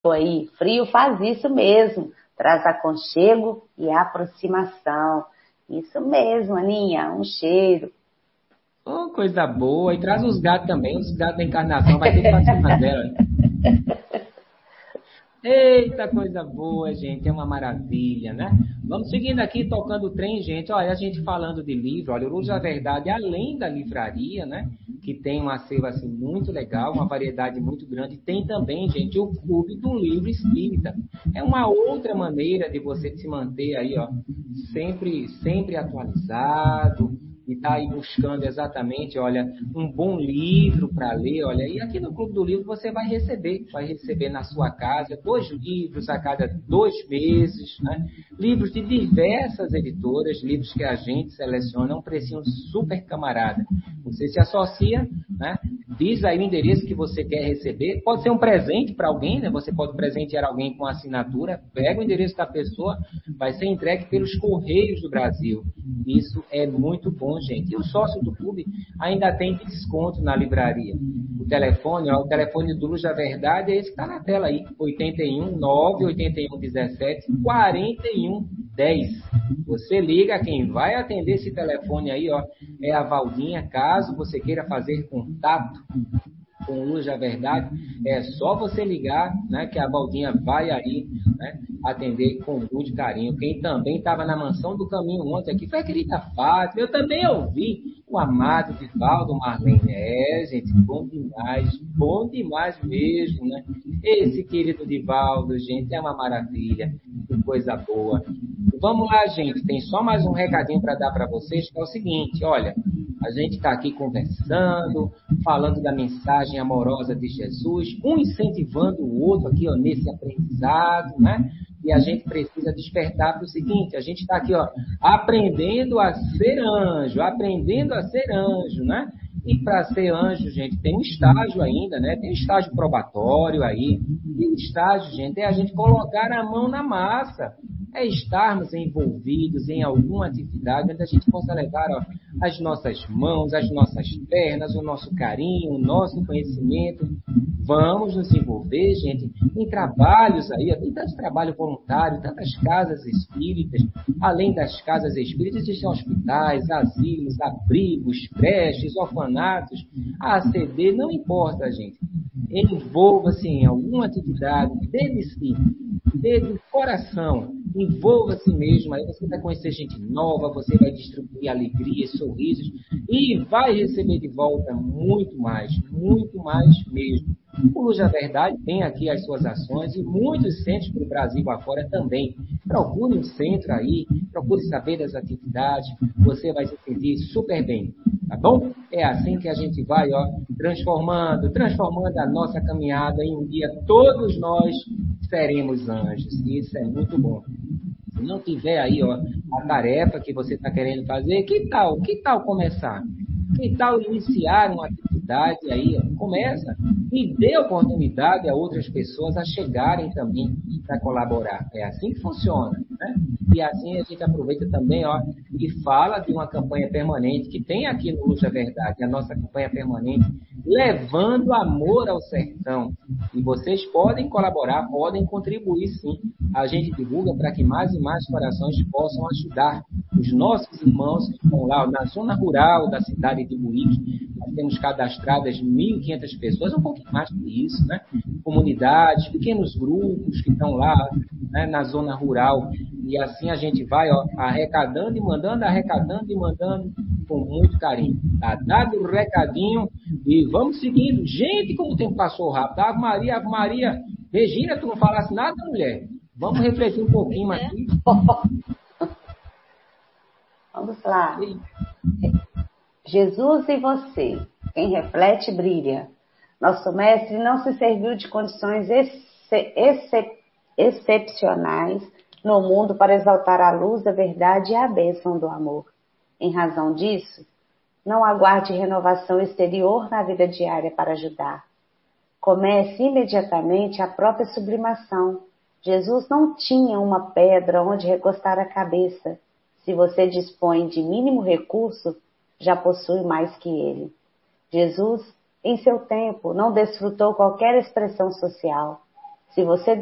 aí, frio faz isso mesmo, traz aconchego e aproximação. Isso mesmo, Aninha, um cheiro. Oh, coisa boa. E traz os gatos também, os gatos da encarnação, vai ter pra cima dela. Eita, coisa boa, gente, é uma maravilha, né? Vamos seguindo aqui, tocando o trem, gente. Olha, a gente falando de livro, olha, o Luz da Verdade, além da livraria, né? Que tem um acervo, assim, muito legal, uma variedade muito grande. Tem também, gente, o Clube do Livro Espírita. É uma outra maneira de você se manter aí, ó, sempre atualizado, e está aí buscando exatamente, olha, um bom livro para ler, olha, e aqui no Clube do Livro você vai receber na sua casa 2 livros a cada 2 meses, né? Livros de diversas editoras, livros que a gente seleciona a um precinho super camarada. Você se associa, né? Diz aí o endereço que você quer receber, pode ser um presente para alguém, né? Você pode presentear alguém com assinatura, pega o endereço da pessoa, vai ser entregue pelos Correios do Brasil. Isso é muito bom, gente. E o sócio do clube ainda tem desconto na livraria. O telefone, ó, o telefone do Luz da Verdade é esse que está na tela aí, 81 981 17 41 10. Você liga, quem vai atender esse telefone aí, ó, é a Valdinha. Caso você queira fazer contato com o Luz da Verdade, é só você ligar, né, que a Valdinha vai aí, né, atender com muito carinho. Quem também estava na Mansão do Caminho ontem aqui foi a querida Fátima. Eu também ouvi o amado Divaldo Marlene. É, gente, bom demais mesmo, né? Esse querido Divaldo, gente, é uma maravilha, que coisa boa. Vamos lá, gente, tem só mais um recadinho para dar para vocês, que é o seguinte, olha, a gente está aqui conversando, falando da mensagem amorosa de Jesus, um incentivando o outro aqui, ó, nesse aprendizado, né? E a gente precisa despertar para o seguinte, a gente está aqui, ó, aprendendo a ser anjo, né? E para ser anjo, gente, tem um estágio ainda, né? Tem um estágio probatório aí. E o estágio, gente, é a gente colocar a mão na massa. É estarmos envolvidos em alguma atividade onde a gente possa levar, ó, as nossas mãos, as nossas pernas, o nosso carinho, o nosso conhecimento. Vamos nos envolver, gente, em trabalhos aí, ó, tem tanto trabalho voluntário, tantas casas espíritas, além das casas espíritas, existem hospitais, asilos, abrigos, creches, orfanatos, ACD, não importa, gente. Envolva-se em alguma atividade, dê de coração, envolva-se mesmo, aí você vai conhecer gente nova, você vai distribuir alegrias, sorrisos e vai receber de volta muito mais mesmo. O Luz da Verdade tem aqui as suas ações e muitos centros do Brasil afora também. Procure um centro aí, procure saber das atividades, você vai se sentir super bem, tá bom? É assim que a gente vai, ó, transformando a nossa caminhada em um dia todos nós seremos anjos. E isso é muito bom. Se não tiver aí, ó, a tarefa que você está querendo fazer, que tal? Que tal começar? Que tal iniciar uma atividade aí? Ó, começa e dê oportunidade a outras pessoas a chegarem também para colaborar. É assim que funciona, né? E assim a gente aproveita também, ó, e fala de uma campanha permanente que tem aqui no Luz da Verdade, a nossa campanha permanente, levando amor ao sertão. E vocês podem colaborar, podem contribuir sim. A gente divulga para que mais e mais corações possam ajudar os nossos irmãos que estão lá na zona rural da cidade de Buíque. Nós temos cadastradas 1.500 pessoas, um pouquinho mais que isso, né? Comunidades, pequenos grupos que estão lá, né, na zona rural. E assim a gente vai, ó, arrecadando e mandando com muito carinho. Tá dado o recadinho e vamos seguindo. Gente, como o tempo passou rápido. Ave Maria. Regina, tu não falasse nada, mulher? Vamos refletir um pouquinho aqui. Vamos lá. Jesus e você. Quem reflete, brilha. Nosso mestre não se serviu de condições excepcionais no mundo para exaltar a luz da verdade e a bênção do amor. Em razão disso, não aguarde renovação exterior na vida diária para ajudar. Comece imediatamente a própria sublimação. Jesus não tinha uma pedra onde recostar a cabeça. Se você dispõe de mínimo recurso, já possui mais que ele. Jesus, em seu tempo, não desfrutou qualquer expressão social. Se você